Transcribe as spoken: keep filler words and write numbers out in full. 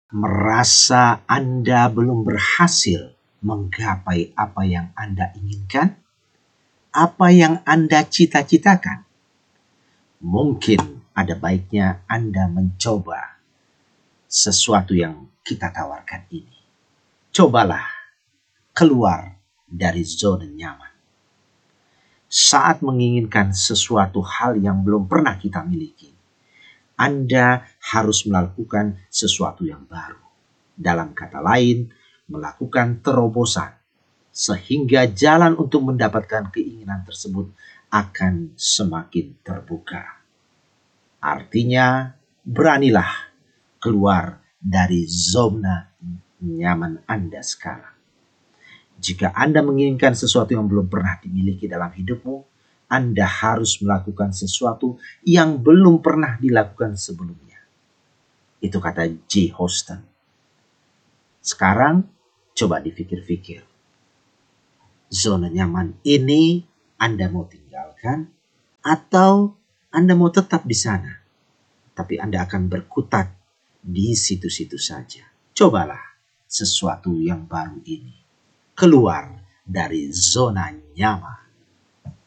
Merasa Anda belum berhasil menggapai apa yang Anda inginkan? Apa yang Anda cita-citakan? Mungkin ada baiknya Anda mencoba sesuatu yang kita tawarkan ini. Cobalah keluar dari zona nyaman. Saat menginginkan sesuatu hal yang belum pernah kita miliki, Anda harus melakukan sesuatu yang baru. Dalam kata lain, melakukan terobosan, sehingga jalan untuk mendapatkan keinginan tersebut akan semakin terbuka. Artinya, beranilah keluar dari zona nyaman Anda sekarang. Jika Anda menginginkan sesuatu yang belum pernah dimiliki dalam hidupmu, Anda harus melakukan sesuatu yang belum pernah dilakukan sebelumnya. Itu kata J. Houston. Sekarang, coba dipikir-pikir. Zona nyaman ini Anda mau tinggalkan atau Anda mau tetap di sana, tapi Anda akan berkutat di situ-situ saja. Cobalah sesuatu yang baru ini. Keluar dari zona nyaman.